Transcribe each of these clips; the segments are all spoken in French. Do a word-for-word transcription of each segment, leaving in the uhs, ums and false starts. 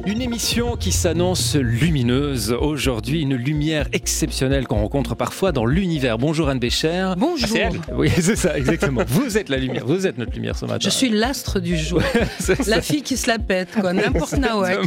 Une émission qui s'annonce lumineuse. Aujourd'hui, une lumière exceptionnelle qu'on rencontre parfois dans l'univers. Bonjour Anne Bécher. Bonjour. Ah, c'est elle. Oui, c'est ça, exactement. Vous êtes la lumière, vous êtes notre lumière ce matin. Je suis l'astre du jour. La fille qui se la pète, quoi. N'importe nawak.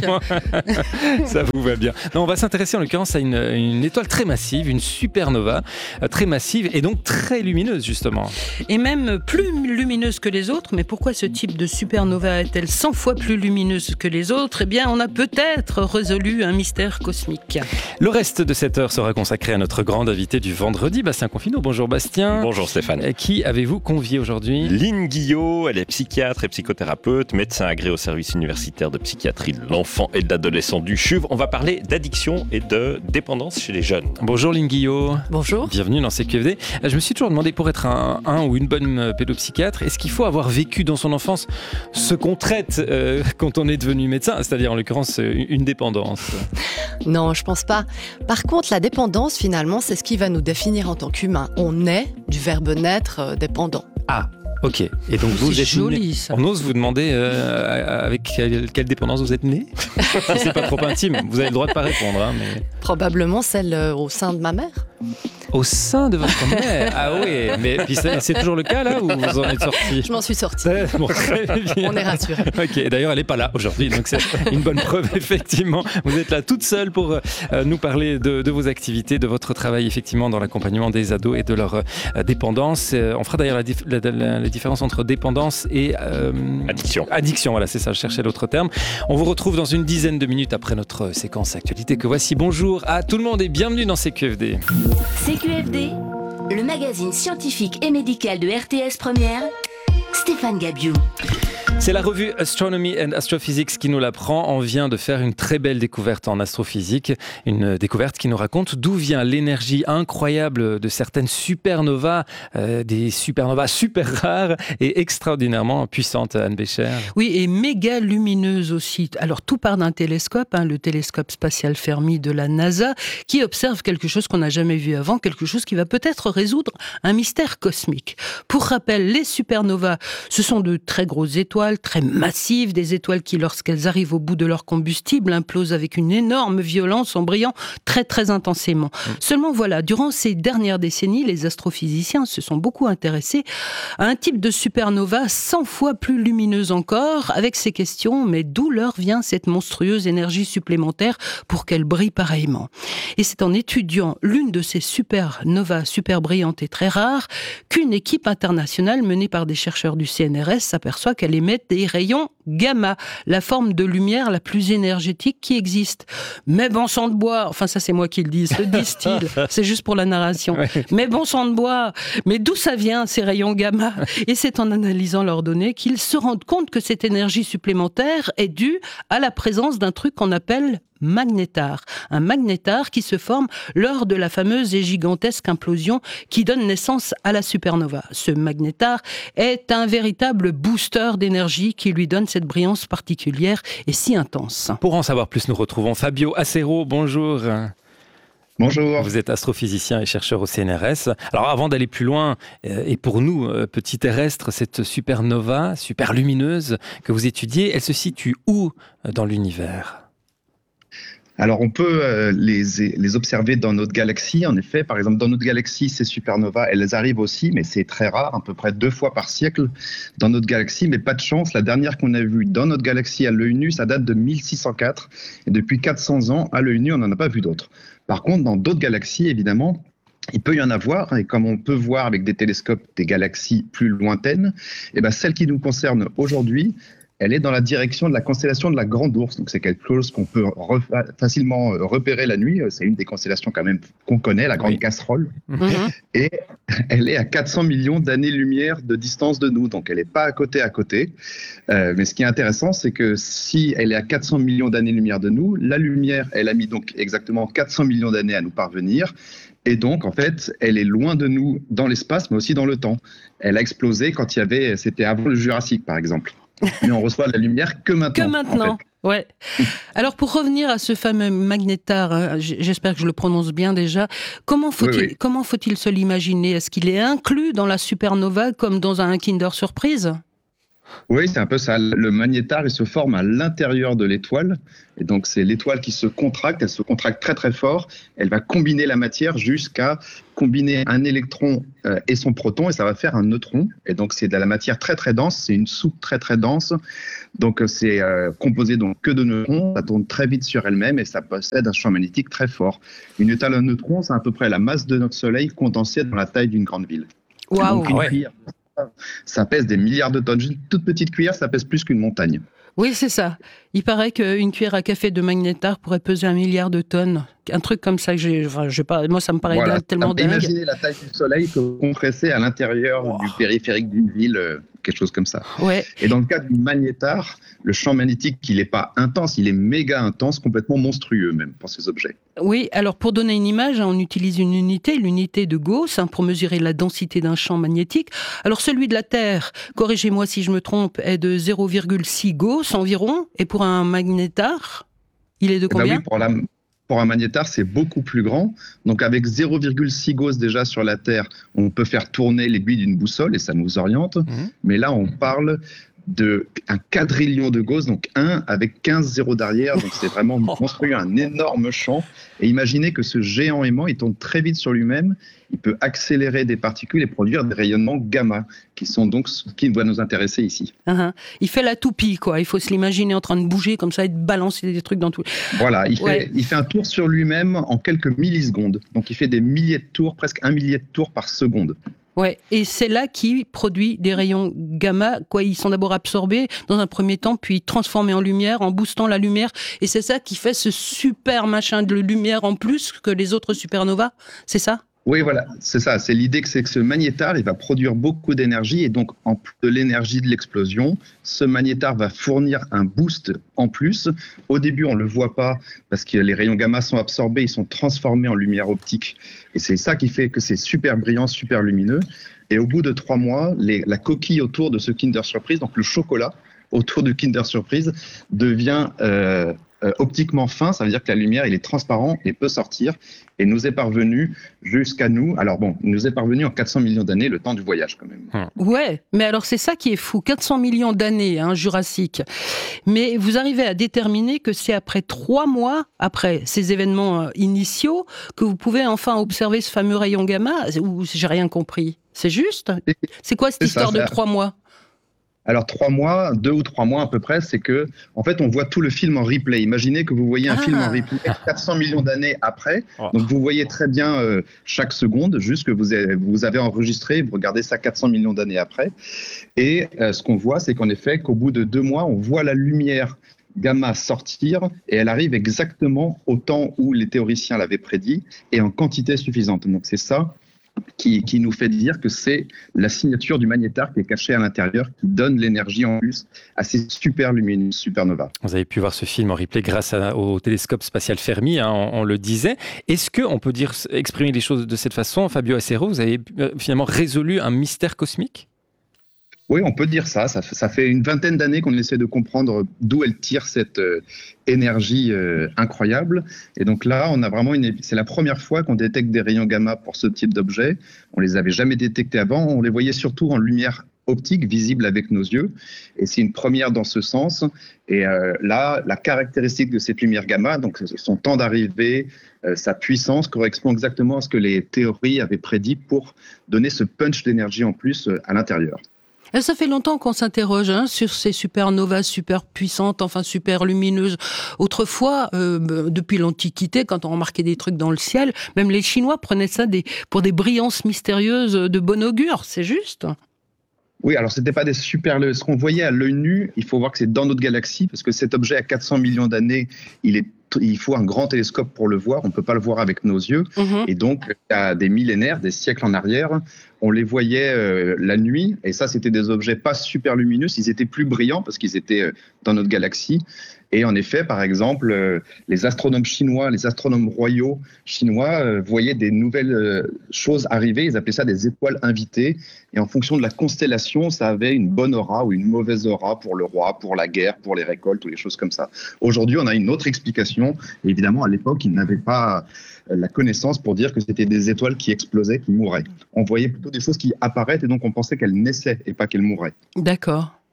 Ça vous va bien. Non, on va s'intéresser en l'occurrence à une, une étoile très massive, une supernova euh, très massive et donc très lumineuse justement. Et même plus lumineuse que les autres. Mais pourquoi ce type de supernova est-elle cent fois plus lumineuse que les autres ? Eh bien, on a peut-être résolu un mystère cosmique. Le reste de cette heure sera consacré à notre grande invité du vendredi, Bastien Confineau. Bonjour Bastien. Bonjour Stéphane. Qui avez-vous convié aujourd'hui ? Lynn Guillot, elle est psychiatre et psychothérapeute, médecin agréé au service universitaire de psychiatrie de l'enfant et de l'adolescent du C H U V. On va parler d'addiction et de dépendance chez les jeunes. Bonjour Lynn Guillot. Bonjour. Bienvenue dans C Q F D. Je me suis toujours demandé, pour être un, un ou une bonne pédopsychiatre, est-ce qu'il faut avoir vécu dans son enfance ce qu'on traite euh, quand on est devenu médecin, c'est-à-dire en l'occurrence une dépendance ? Non, je pense pas. Par contre, la dépendance, finalement, c'est ce qui va nous définir en tant qu'humains. On est, du verbe naître, euh, dépendant. Ah, ok. Et donc vous C'est êtes joli, né... ça. On ose vous demander euh, avec quelle, quelle dépendance vous êtes né ? Si c'est pas trop intime, vous avez le droit de pas répondre. Hein, mais... Probablement celle euh, au sein de ma mère. Au sein de votre mère ? Ah oui, mais puis c'est, c'est toujours le cas là où vous en êtes sorti ? Je m'en suis sortie. Bon, très bien. On est rassurés. Ok, d'ailleurs elle n'est pas là aujourd'hui, donc c'est une bonne preuve effectivement. Vous êtes là toute seule pour euh, nous parler de, de vos activités, de votre travail effectivement dans l'accompagnement des ados et de leur euh, dépendance. Euh, on fera d'ailleurs la, dif- la, la, la différence entre dépendance et euh, addiction. Addiction, voilà, c'est ça, je cherchais l'autre terme. On vous retrouve dans une dizaine de minutes après notre séquence actualité que voici. Bonjour à tout le monde et bienvenue dans C Q F D. C Q F D, le magazine scientifique et médical de R T S Première, Stéphane Gabiou. C'est la revue Astronomy and Astrophysics qui nous l'apprend. On vient de faire une très belle découverte en astrophysique. Une découverte qui nous raconte d'où vient l'énergie incroyable de certaines supernovas, euh, des supernovas super rares et extraordinairement puissantes, Anne Bécher. Oui, et méga lumineuse aussi. Alors, tout part d'un télescope, hein, le télescope spatial Fermi de la NASA, qui observe quelque chose qu'on n'a jamais vu avant, quelque chose qui va peut-être résoudre un mystère cosmique. Pour rappel, les supernovas, ce sont de très grosses étoiles, très massives, des étoiles qui, lorsqu'elles arrivent au bout de leur combustible, implosent avec une énorme violence en brillant très très intensément. Mmh. Seulement voilà, durant ces dernières décennies, les astrophysiciens se sont beaucoup intéressés à un type de supernova cent fois plus lumineuse encore, avec ces questions, mais d'où leur vient cette monstrueuse énergie supplémentaire pour qu'elle brille pareillement ? Et c'est en étudiant l'une de ces supernovas super brillantes et très rares qu'une équipe internationale menée par des chercheurs du C N R S s'aperçoit qu'elle émet des rayons gamma, la forme de lumière la plus énergétique qui existe. Mais bon sang de bois, enfin ça c'est moi qui le dis, le disent-ils, c'est juste pour la narration. Ouais. Mais bon sang de bois, mais d'où ça vient ces rayons gamma ? Et c'est en analysant leurs données qu'ils se rendent compte que cette énergie supplémentaire est due à la présence d'un truc qu'on appelle magnétar. Un magnétar qui se forme lors de la fameuse et gigantesque implosion qui donne naissance à la supernova. Ce magnétar est un véritable booster d'énergie qui lui donne cette brillance particulière et si intense. Pour en savoir plus, nous retrouvons Fabio Acero. Bonjour. Bonjour. Vous êtes astrophysicien et chercheur au C N R S. Alors avant d'aller plus loin, et pour nous, petits terrestres, cette supernova, super lumineuse que vous étudiez, elle se situe où dans l'univers ? Alors, on peut euh, les, les observer dans notre galaxie. En effet, par exemple, dans notre galaxie, ces supernovas, elles arrivent aussi, mais c'est très rare, à peu près deux fois par siècle dans notre galaxie. Mais pas de chance, la dernière qu'on a vue dans notre galaxie à l'œil nu, ça date de mille six cent quatre. Et depuis quatre cents ans, à l'œil nu, on n'en a pas vu d'autres. Par contre, dans d'autres galaxies, évidemment, il peut y en avoir, et comme on peut voir avec des télescopes des galaxies plus lointaines, et ben celle qui nous concerne aujourd'hui, elle est dans la direction de la constellation de la Grande Ourse. Donc, c'est quelque chose qu'on peut re- facilement repérer la nuit. C'est une des constellations quand même qu'on connaît, la Grande oui. Casserole. Mmh. Et elle est à quatre cents millions d'années-lumière de distance de nous. Donc, elle n'est pas à côté à côté. Euh, mais ce qui est intéressant, c'est que si elle est à quatre cents millions d'années-lumière de nous, la lumière, elle a mis donc exactement quatre cents millions d'années à nous parvenir. Et donc, en fait, elle est loin de nous dans l'espace, mais aussi dans le temps. Elle a explosé quand il y avait, c'était avant le Jurassique, par exemple. Mais on reçoit la lumière que maintenant. Que maintenant, en fait. Ouais. Alors pour revenir à ce fameux magnétar, hein, j'espère que je le prononce bien déjà, comment faut-il, oui, oui. comment faut-il se l'imaginer ? Est-ce qu'il est inclus dans la supernova comme dans un Kinder Surprise ? Oui, c'est un peu ça. Le magnétar, il se forme à l'intérieur de l'étoile. Et donc, c'est l'étoile qui se contracte. Elle se contracte très, très fort. Elle va combiner la matière jusqu'à combiner un électron euh, et son proton. Et ça va faire un neutron. Et donc, c'est de la matière très, très dense. C'est une soupe très, très dense. Donc, c'est euh, composé donc que de neutrons. Ça tourne très vite sur elle-même et ça possède un champ magnétique très fort. Une étoile à neutrons, c'est à peu près la masse de notre Soleil condensée dans la taille d'une grande ville. Waouh. Donc, une Ouais. cuillère, ça pèse des milliards de tonnes. Une toute petite cuillère, ça pèse plus qu'une montagne. Oui, c'est ça. Il paraît qu'une cuillère à café de magnétar pourrait peser un milliard de tonnes. Un truc comme ça que j'ai. Enfin, je sais pas, moi, ça me paraît Voilà. tellement dingue. Imaginez la taille du Soleil compressée à l'intérieur Wow. du périphérique d'une ville, euh, quelque chose comme ça. Ouais. Et dans le cas du magnétar, le champ magnétique, il n'est pas intense, il est méga intense, complètement monstrueux même pour ces objets. Oui, alors pour donner une image, hein, on utilise une unité, l'unité de Gauss, hein, pour mesurer la densité d'un champ magnétique. Alors celui de la Terre, corrigez-moi si je me trompe, est de zéro virgule six Gauss environ. Et pour un magnétar, il est de Eh ben combien ? oui, pour, la, pour un magnétar, c'est beaucoup plus grand. Donc avec zéro virgule six Gauss déjà sur la Terre, on peut faire tourner l'aiguille d'une boussole et ça nous oriente. Mhm. Mais là, on parle de un quadrillion de Gauss, donc un avec quinze zéros derrière, donc c'est vraiment construit un énorme champ. Et imaginez que ce géant aimant, il tourne très vite sur lui-même, il peut accélérer des particules et produire des rayonnements gamma, qui sont donc ce qui doit nous intéresser ici. Hein, il fait la toupie, quoi. Il faut se l'imaginer en train de bouger comme ça et de balancer des trucs dans tout. Voilà, il fait, Ouais. il fait un tour sur lui-même en quelques millisecondes. Donc il fait des milliers de tours, presque un millier de tours par seconde. Ouais, et c'est là qui produit des rayons gamma. Quoi, ils sont d'abord absorbés dans un premier temps, puis transformés en lumière, en boostant la lumière. Et c'est ça qui fait ce super machin de lumière en plus que les autres supernovas. C'est ça ? Oui, voilà, c'est ça. C'est l'idée que c'est que ce magnétar, il va produire beaucoup d'énergie et donc en plus de l'énergie de l'explosion, ce magnétar va fournir un boost en plus. Au début, on le voit pas parce que les rayons gamma sont absorbés, ils sont transformés en lumière optique et c'est ça qui fait que c'est super brillant, super lumineux. Et au bout de trois mois, les, la coquille autour de ce Kinder Surprise, donc le chocolat autour du Kinder Surprise, devient euh, euh, optiquement fin. Ça veut dire que la lumière, il est transparent et peut sortir. Et nous est parvenu jusqu'à nous. Alors bon, il nous est parvenu en quatre cents millions d'années, le temps du voyage quand même. Ouais, mais alors c'est ça qui est fou. quatre cents millions d'années, hein, Jurassique. Mais vous arrivez à déterminer que c'est après trois mois, après ces événements euh, initiaux, que vous pouvez enfin observer ce fameux rayon gamma. Ou j'ai rien compris. C'est juste ? C'est quoi cette C'est ça, histoire de ça. trois mois ? Alors trois mois, deux ou trois mois à peu près, c'est que en fait on voit tout le film en replay. Imaginez que vous voyez un Ah. film en replay quatre cents millions d'années après, Oh. donc vous voyez très bien euh, chaque seconde, juste que vous avez, vous avez enregistré, vous regardez ça quatre cents millions d'années après. Et euh, ce qu'on voit, c'est qu'en effet, qu'au bout de deux mois, on voit la lumière gamma sortir et elle arrive exactement au temps où les théoriciens l'avaient prédit et en quantité suffisante. Donc c'est ça qui, qui nous fait dire que c'est la signature du magnétar qui est cachée à l'intérieur, qui donne l'énergie en plus à ces super lumineuses supernovas. Vous avez pu voir ce film en replay grâce à, au télescope spatial Fermi, hein, on, on le disait. Est-ce qu'on peut dire, exprimer les choses de cette façon, Fabio Acero, vous avez euh, finalement résolu un mystère cosmique ? Oui, on peut dire ça. Ça fait, ça fait une vingtaine d'années qu'on essaie de comprendre d'où elle tire cette euh, énergie euh, incroyable. Et donc là, on a vraiment une. C'est la première fois qu'on détecte des rayons gamma pour ce type d'objet. On les avait jamais détectés avant. On les voyait surtout en lumière optique, visible avec nos yeux. Et c'est une première dans ce sens. Et euh, là, la caractéristique de cette lumière gamma, donc son temps d'arrivée, euh, sa puissance, correspond exactement à ce que les théories avaient prédit pour donner ce punch d'énergie en plus euh, à l'intérieur. Ça fait longtemps qu'on s'interroge hein, sur ces supernovas super puissantes, enfin super lumineuses. Autrefois, euh, depuis l'Antiquité, quand on remarquait des trucs dans le ciel, même les Chinois prenaient ça des, pour des brillances mystérieuses de bon augure, c'est juste ? Oui, alors c'était pas des super... Ce qu'on voyait à l'œil nu, il faut voir que c'est dans notre galaxie, parce que cet objet à quatre cents millions d'années, il est il faut un grand télescope pour le voir, on ne peut pas le voir avec nos yeux. Mmh. Et donc, il y a des millénaires, des siècles en arrière, on les voyait euh, la nuit, et ça, c'était des objets pas super lumineux, ils étaient plus brillants parce qu'ils étaient euh, dans notre galaxie. Et en effet, par exemple, euh, les astronomes chinois, les astronomes royaux chinois euh, voyaient des nouvelles euh, choses arriver, ils appelaient ça des étoiles invitées, et en fonction de la constellation, ça avait une bonne aura ou une mauvaise aura pour le roi, pour la guerre, pour les récoltes, ou les choses comme ça. Aujourd'hui, on a une autre explication. Et évidemment, à l'époque, ils n'avaient pas la connaissance pour dire que c'était des étoiles qui explosaient, qui mouraient. On voyait plutôt des choses qui apparaissent et donc on pensait qu'elles naissaient et pas qu'elles mouraient. D'accord.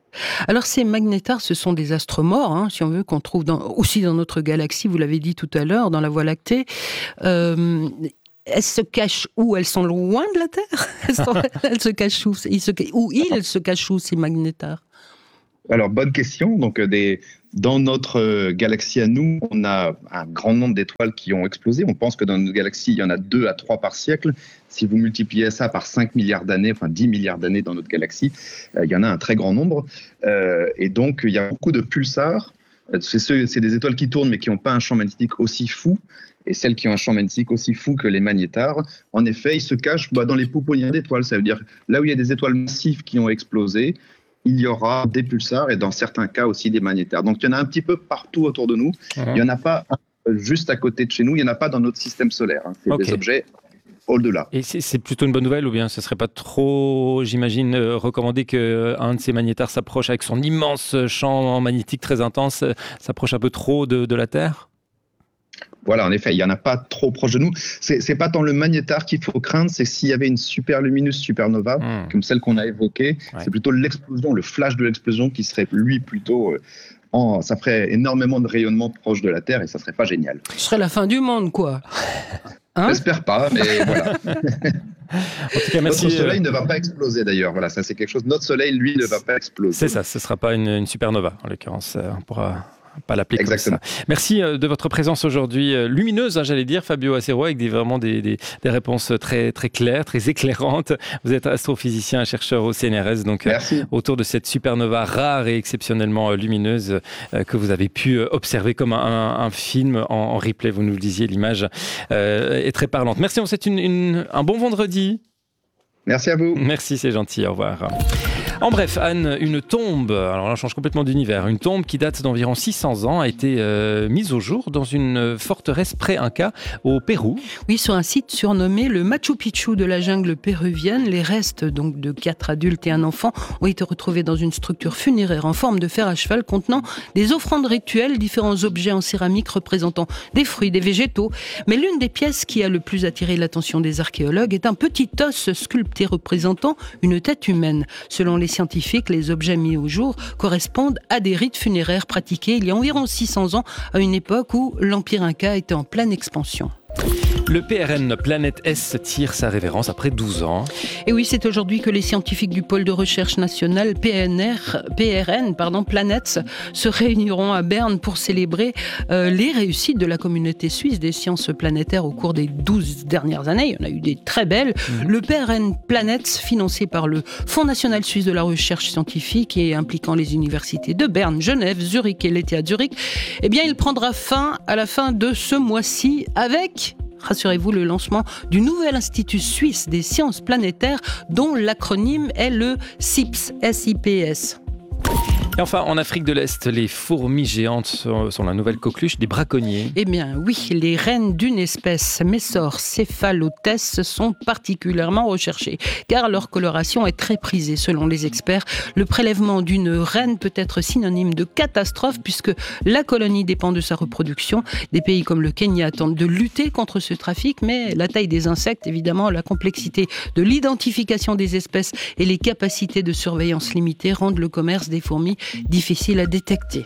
Alors ces magnétars, ce sont des astres morts, hein, si on veut, qu'on trouve dans, aussi dans notre galaxie, vous l'avez dit tout à l'heure, dans la Voie lactée. Euh, elles se cachent où? Elles sont loin de la Terre? Elles, sont, elles se cachent où? Ils se, où ils se cachent où, ces magnétars? Alors, bonne question. Donc, des, dans notre euh, galaxie à nous, on a un grand nombre d'étoiles qui ont explosé. On pense que dans notre galaxie, il y en a deux à trois par siècle. Si vous multipliez ça par cinq milliards d'années, enfin dix milliards d'années dans notre galaxie, euh, il y en a un très grand nombre. Euh, et donc, il y a beaucoup de pulsars. C'est, ceux, c'est des étoiles qui tournent, mais qui n'ont pas un champ magnétique aussi fou. Et celles qui ont un champ magnétique aussi fou que les magnétars, en effet, ils se cachent bah, dans les pouponnières d'étoiles. Ça veut dire là où il y a des étoiles massives qui ont explosé, il y aura des pulsars et dans certains cas aussi des magnétars. Donc il y en a un petit peu partout autour de nous. Mmh. Il n'y en a pas un juste à côté de chez nous, il n'y en a pas dans notre système solaire. Hein. C'est okay. Des objets au-delà. Et c'est, c'est plutôt une bonne nouvelle ou bien ce ne serait pas trop, j'imagine, euh, recommandé qu'un de ces magnétars s'approche avec son immense champ magnétique très intense, s'approche un peu trop de, de la Terre ? Voilà, en effet, il n'y en a pas trop proche de nous. C'est, c'est pas tant le magnétar qu'il faut craindre, c'est s'il y avait une superlumineuse supernova, mmh. comme celle qu'on a évoquée, ouais. C'est plutôt l'explosion, le flash de l'explosion qui serait, lui, plutôt... Euh, en, ça ferait énormément de rayonnement proche de la Terre et ça serait pas génial. Ce serait la fin du monde, quoi. Hein? J'espère pas, mais voilà. En tout cas, merci. Notre Soleil ne va pas exploser d'ailleurs. Voilà, ça c'est quelque chose. Notre Soleil, lui, ne va pas exploser. C'est ça, ce ne sera pas une, une supernova, en l'occurrence. On pourra... pas l'appeler Exactement. Comme ça. Merci de votre présence aujourd'hui lumineuse, hein, j'allais dire, Fabio Acero, avec des, vraiment des, des, des réponses très, très claires, très éclairantes. Vous êtes astrophysicien, chercheur au C N R S, donc euh, autour de cette supernova rare et exceptionnellement lumineuse euh, que vous avez pu observer comme un, un film en, en replay. Vous nous le disiez, l'image euh, est très parlante. Merci, on vous souhaite une, une, un bon vendredi. Merci à vous. Merci, c'est gentil, au revoir. En bref, Anne, une tombe, alors là on change complètement d'univers, une tombe qui date d'environ six cents ans a été euh, mise au jour dans une forteresse pré-Inca au Pérou. Oui, sur un site surnommé le Machu Picchu de la jungle péruvienne. Les restes donc de quatre adultes et un enfant ont été retrouvés dans une structure funéraire en forme de fer à cheval contenant des offrandes rituelles, différents objets en céramique représentant des fruits, des végétaux. Mais l'une des pièces qui a le plus attiré l'attention des archéologues est un petit os sculpté représentant une tête humaine. Selon les scientifiques, les objets mis au jour correspondent à des rites funéraires pratiqués il y a environ six cents ans, à une époque où l'Empire Inca était en pleine expansion. Le P R N Planète S tire sa révérence après douze ans. Et oui, c'est aujourd'hui que les scientifiques du pôle de recherche national P N R, P R N pardon, Planets se réuniront à Berne pour célébrer euh, les réussites de la communauté suisse des sciences planétaires au cours des douze dernières années. Il y en a eu des très belles. Mmh. Le P R N Planets, financé par le Fonds national suisse de la recherche scientifique et impliquant les universités de Berne, Genève, Zurich et l'E T H Zurich, eh bien, il prendra fin à la fin de ce mois-ci avec... rassurez-vous, le lancement du nouvel Institut suisse des sciences planétaires dont l'acronyme est le S I P S, S I P S. Et enfin, en Afrique de l'Est, les fourmis géantes sont, sont la nouvelle coqueluche des braconniers. Eh bien oui, les reines d'une espèce Messorcephalotes sont particulièrement recherchées, car leur coloration est très prisée selon les experts. Le prélèvement d'une reine peut être synonyme de catastrophe puisque la colonie dépend de sa reproduction. Des pays comme le Kenya tentent de lutter contre ce trafic, mais la taille des insectes, évidemment, la complexité de l'identification des espèces et les capacités de surveillance limitées rendent le commerce des fourmis difficile à détecter.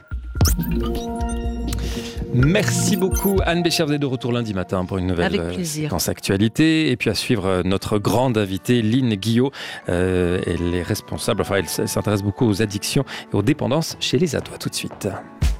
Merci beaucoup Anne Bécher, vous êtes de retour lundi matin pour une nouvelle séquence actualité et puis à suivre notre grande invitée Line Guillot. Euh, elle est responsable, enfin elle s'intéresse beaucoup aux addictions et aux dépendances chez les ados. À tout de suite.